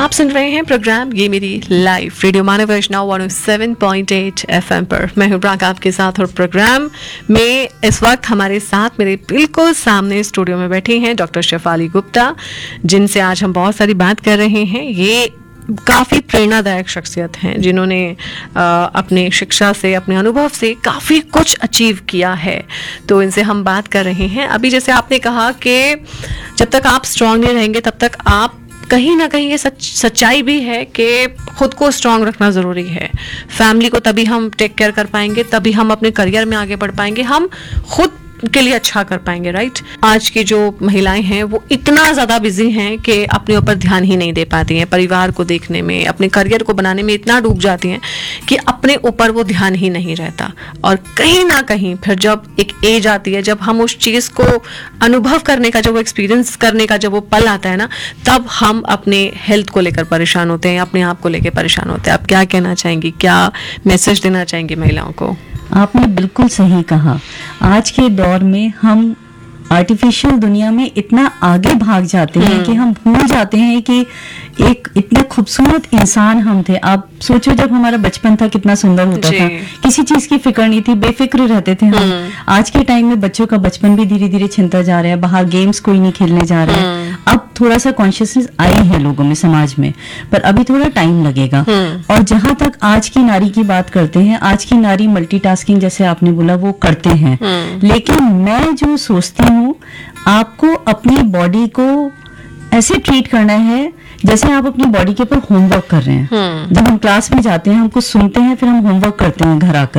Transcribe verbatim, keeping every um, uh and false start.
आप सुन रहे हैं प्रोग्राम ये मेरी लाइफ रेडियो मानव वैष्णव one O seven point eight FM पर। मैं हूं प्राक आपके साथ और प्रोग्राम में इस वक्त हमारे साथ मेरे बिल्कुल सामने स्टूडियो में बैठी हैं डॉक्टर शेफाली गुप्ता, जिनसे आज हम बहुत सारी बात कर रहे हैं। ये काफ़ी प्रेरणादायक शख्सियत हैं जिन्होंने आ, अपने शिक्षा से, अपने अनुभव से काफ़ी कुछ अचीव किया है। तो इनसे हम बात कर रहे हैं। अभी जैसे आपने कहा कि जब तक आप स्ट्रांग नहीं रहेंगे तब तक आप, कहीं ना कहीं ये सच सच्चाई भी है कि खुद को स्ट्रांग रखना ज़रूरी है। फैमिली को तभी हम टेक केयर कर पाएंगे, तभी हम अपने करियर में आगे बढ़ पाएंगे, हम खुद के लिए अच्छा कर पाएंगे, राइट। आज की जो महिलाएं हैं वो इतना ज़्यादा बिजी हैं कि अपने ऊपर ध्यान ही नहीं दे पाती हैं, परिवार को देखने में, अपने करियर को बनाने में इतना डूब जाती हैं कि अपने ऊपर वो ध्यान ही नहीं रहता। और कहीं ना कहीं फिर जब एक एज आती है, जब हम उस चीज़ को अनुभव करने का, जब वो एक्सपीरियंस करने का जब वो पल आता है ना, तब हम अपने हेल्थ को लेकर परेशान होते हैं, अपने आप को लेकर परेशान होते हैं। आप क्या कहना चाहेंगी, क्या मैसेज देना चाहेंगी महिलाओं को? आपने बिल्कुल सही कहा। आज के दौर में हम आर्टिफिशियल दुनिया में इतना आगे भाग जाते हैं कि हम भूल जाते हैं कि एक इतने खूबसूरत इंसान हम थे। आप सोचो, जब हमारा बचपन था कितना सुंदर होता था, किसी चीज की फिक्र नहीं थी, बेफिक्र रहते थे हम। आज के टाइम में बच्चों का बचपन भी धीरे धीरे छिनता जा रहा है, बाहर गेम्स कोई नहीं खेलने जा रहा है। अब थोड़ा सा कॉन्शियसनेस आई है लोगों में, समाज में, पर अभी थोड़ा टाइम लगेगा। और जहां तक आज की नारी की बात करते हैं, आज की नारी मल्टीटास्किंग, जैसे आपने बोला, वो करते हैं। लेकिन मैं जो सोचती हूँ, आपको अपनी बॉडी को ऐसे ट्रीट करना है जैसे आप अपनी बॉडी के ऊपर होमवर्क कर रहे हैं। जब हम क्लास में जाते हैं, हम कुछ सुनते हैं, फिर हम होमवर्क करते हैं घर आकर।